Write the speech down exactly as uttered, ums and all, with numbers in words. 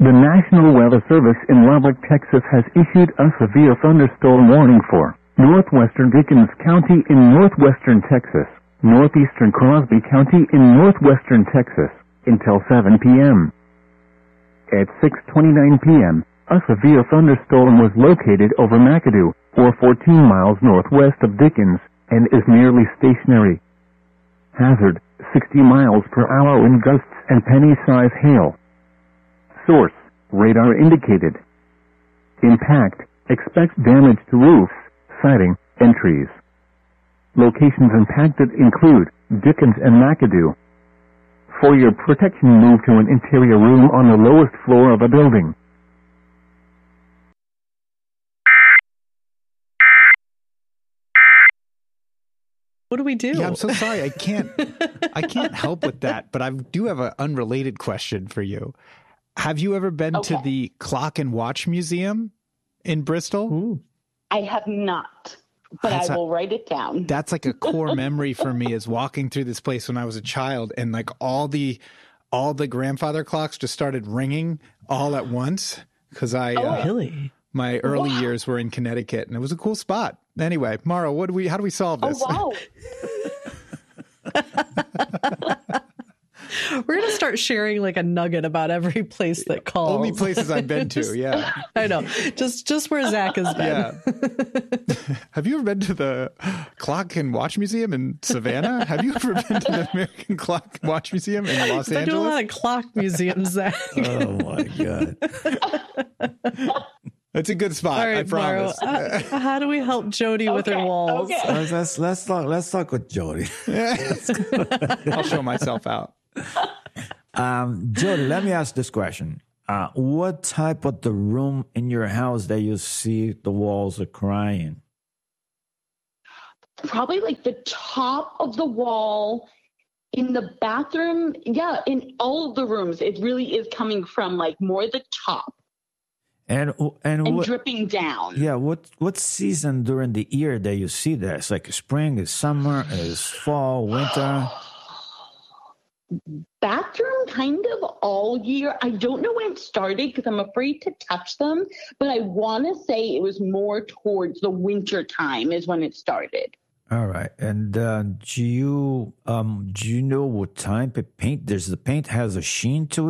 The National Weather Service in Lubbock, Texas has issued a severe thunderstorm warning for northwestern Dickens County in northwestern Texas, northeastern Crosby County in northwestern Texas, until seven p.m. At six twenty-nine p.m., a severe thunderstorm was located over McAdoo, or fourteen miles northwest of Dickens, and is nearly stationary. Hazard, sixty miles per hour wind gusts and penny-size hail. Source, radar indicated. Impact, expect damage to roofs, siding, and trees. Locations impacted include Dickens and McAdoo. For your protection, move to an interior room on the lowest floor of a building. What do we do? Yeah, I'm so sorry. I can't I can't help with that, but I do have an unrelated question for you. Have you ever been Okay. to the Clock and Watch Museum in Bristol? Ooh. I have not, but That's I a- will write it down. That's like a core memory for me, is walking through this place when I was a child, and like all the all the grandfather clocks just started ringing all at once, because I Oh, uh, Really? my early Wow. years were in Connecticut, and it was a cool spot. Anyway, Mara, what do we how do we solve Oh, this? wow. We're going to start sharing like a nugget about every place that calls. Only places I've been to, yeah. I know. Just just where Zach has been. Yeah. Have you ever been to the Clock and Watch Museum in Savannah? Have you ever been to the American Clock and Watch Museum in Los I do a lot Angeles? of clock museums, Zach. Oh my God. It's a good spot, All right, I promise. Maro, uh, how do we help Jody with her Okay, walls? okay. Let's, let's, let's talk, let's talk with Jody. I'll show myself out. Um, Jody, let me ask this question. Uh, what type of the room in your house that you see the walls are crying? Probably like the top of the wall in the bathroom. Yeah, in all of the rooms, it really is coming from like more the top And and, and what, dripping down. yeah, what what season during the year that you see that? It's like spring, is summer, is fall, winter. Bathroom kind of all year. I don't know when it started because I'm afraid to touch them, but I want to say it was more towards the winter time is when it started. All right. And uh, do you um do you know what type of paint? There's the paint has a sheen to it.